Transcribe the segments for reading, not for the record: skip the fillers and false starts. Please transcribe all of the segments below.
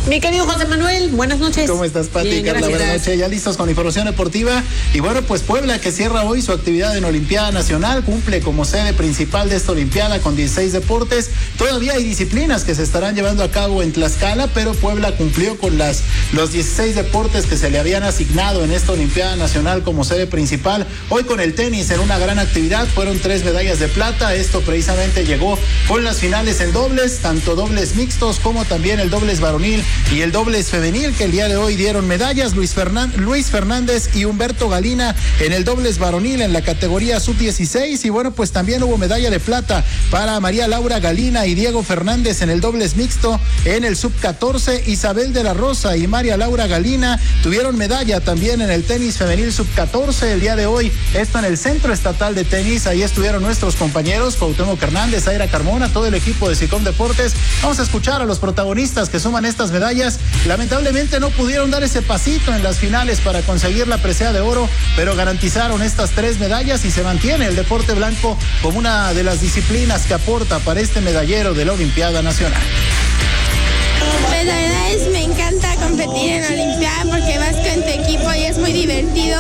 Mi querido José Manuel, buenas noches. ¿Cómo estás, Pati? Bien, Carla, gracias. buenas noches. Ya listos con la información deportiva. Y bueno, pues Puebla, que cierra hoy su actividad en Olimpiada Nacional, cumple como sede principal de esta Olimpiada con 16 deportes. Todavía hay disciplinas que se estarán llevando a cabo en Tlaxcala, pero Puebla cumplió con los 16 deportes que se le habían asignado en esta Olimpiada Nacional como sede principal. Hoy con el tenis en una gran actividad, fueron 3 medallas de plata. Esto precisamente llegó con las finales en dobles, tanto dobles mixtos como también el dobles varonil y el dobles femenil, que el día de hoy dieron medallas. Luis Fernández y Humberto Galina en el dobles varonil en la categoría sub-16, y bueno, pues también hubo medalla de plata para María Laura Galina y Diego Fernández en el dobles mixto en el sub-14. Isabel de la Rosa y María Laura Galina tuvieron medalla también en el tenis femenil sub-14 el día de hoy, esto en el Centro Estatal de Tenis. Ahí estuvieron nuestros compañeros Cuauhtémoc Hernández, Zaira Carmona, todo el equipo de SICOM Deportes. Vamos a escuchar a los protagonistas que suman estas medallas. Lamentablemente no pudieron dar ese pasito en las finales para conseguir la presea de oro, pero garantizaron estas 3 medallas y se mantiene el deporte blanco como una de las disciplinas que aporta para este medallero de la Olimpiada Nacional. Pues la verdad es me encanta competir en Olimpiada porque vas con tu equipo y es muy divertido,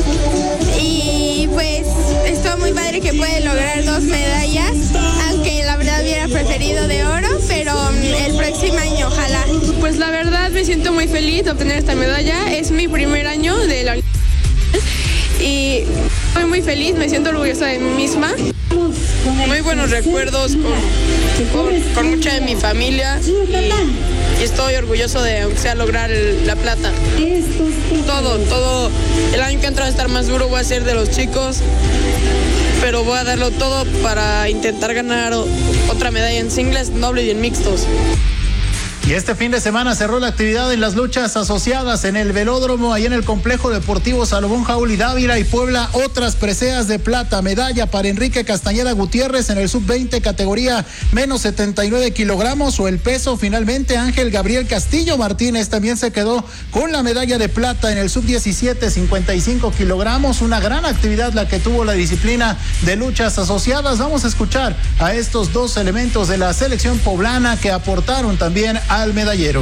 y pues estuvo muy padre que puede lograr 2 medallas, aunque la verdad hubiera preferido de oro, pero el próximo año ojalá. Pues la verdad me siento muy feliz de obtener esta medalla, es mi primer año de la y estoy muy feliz, me siento orgullosa de mí misma. Muy buenos recuerdos con mucha de mi familia y estoy orgulloso de, aunque sea, lograr la plata. Todo, el año que entra va a estar más duro, voy a ser de los chicos, pero voy a darlo todo para intentar ganar otra medalla en singles, doble y en mixtos. Y este fin de semana cerró la actividad en las luchas asociadas en el velódromo, ahí en el complejo deportivo Salomón Jaúl Dávila y Puebla. Otras preseas de plata, medalla para Enrique Castañeda Gutiérrez en el sub-20 categoría menos 79 kilogramos o el peso. Finalmente Ángel Gabriel Castillo Martínez también se quedó con la medalla de plata en el sub-17 55 kilogramos. Una gran actividad la que tuvo la disciplina de luchas asociadas. Vamos a escuchar a estos 2 elementos de la selección poblana que aportaron también al medallero.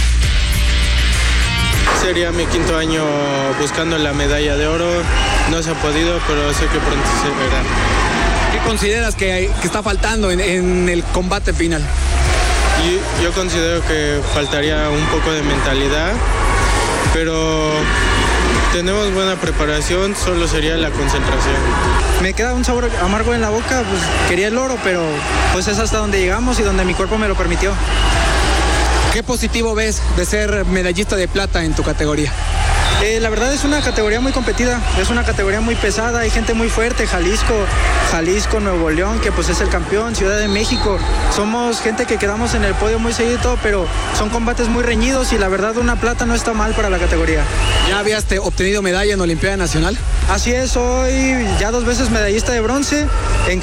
Sería mi 5º año buscando la medalla de oro. No se ha podido, pero sé que pronto se verá. ¿Qué consideras que está faltando en el combate final? Yo considero que faltaría un poco de mentalidad, pero tenemos buena preparación, solo sería la concentración. Me queda un sabor amargo en la boca, pues quería el oro, pero pues es hasta donde llegamos y donde mi cuerpo me lo permitió. ¿Qué positivo ves de ser medallista de plata en tu categoría? La verdad es una categoría muy competida, es una categoría muy pesada, hay gente muy fuerte, Jalisco, Nuevo León, que pues es el campeón, Ciudad de México. Somos gente que quedamos en el podio muy seguido, pero son combates muy reñidos y la verdad una plata no está mal para la categoría. ¿Ya habías obtenido medalla en Olimpiada Nacional? Así es, soy ya 2 veces medallista de bronce en